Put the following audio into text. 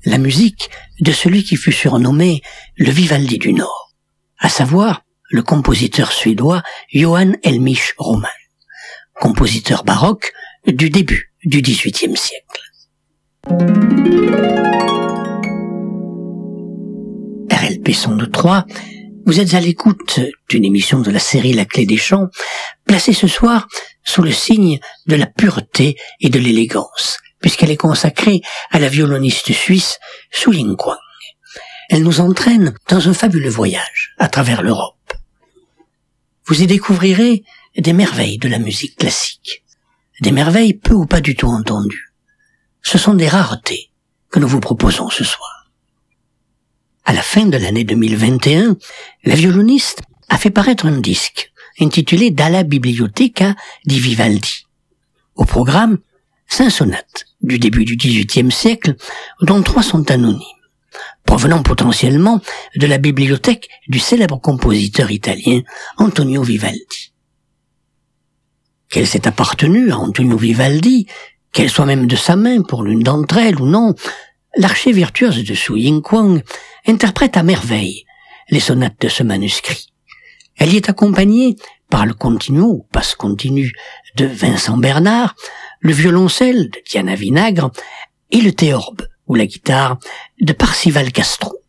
la musique de celui qui fut surnommé le Vivaldi du Nord, à savoir le compositeur suédois Johann Hellmich Roman, compositeur baroque du début du XVIIIe siècle. RLP 102.3, vous êtes à l'écoute d'une émission de la série La Clé des Chants, placée ce soir sous le signe de la pureté et de l'élégance, puisqu'elle est consacrée à la violoniste suisse Su Ying-Kwang. Elle nous entraîne dans un fabuleux voyage à travers l'Europe. Vous y découvrirez des merveilles de la musique classique, des merveilles peu ou pas du tout entendues. Ce sont des raretés que nous vous proposons ce soir. À la fin de l'année 2021, la violoniste a fait paraître un disque intitulé Dalla Biblioteca di Vivaldi. Au programme, 5 sonates du début du XVIIIe siècle, dont 3 sont anonymes, provenant potentiellement de la bibliothèque du célèbre compositeur italien Antonio Vivaldi. Qu'elle s'est appartenue à Antonio Vivaldi, qu'elle soit même de sa main pour l'une d'entre elles ou non, l'archer virtuose de Su Ying-Kwang interprète à merveille les sonates de ce manuscrit. Elle y est accompagnée par le continuo ou passe continu de Vincent Bernard, le violoncelle de Diana Vinagre et le théorbe ou la guitare de Parcival Castro.